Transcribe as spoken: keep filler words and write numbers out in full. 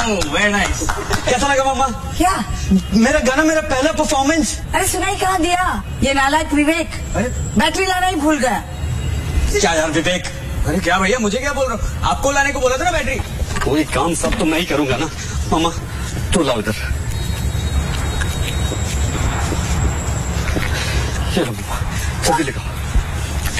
Very nice. कैसा लगा मामा? क्या? मेरा गाना, मेरा पहला परफॉर्मेंस। अरे सुनाई कहाँ दिया? ये नालायक विवेक अरे बैटरी लाना ही भूल गया। क्या यार विवेक? अरे क्या भैया, मुझे क्या बोल रहे हो? आपको लाने को बोला था ना बैटरी। कोई काम सब तो मैं ही करूंगा ना। मामा तू लाओ इधर। ये लो मामा, जल्दी लेकर